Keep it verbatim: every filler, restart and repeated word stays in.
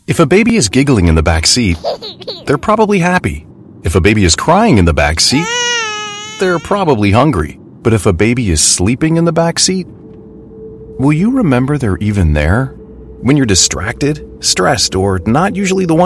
If a baby is giggling in the back seat, they're probably happy. If a baby is crying in the back seat, they're probably hungry. But if a baby is sleeping in the back seat, will you remember they're even there? When you're distracted, stressed, or not usually the one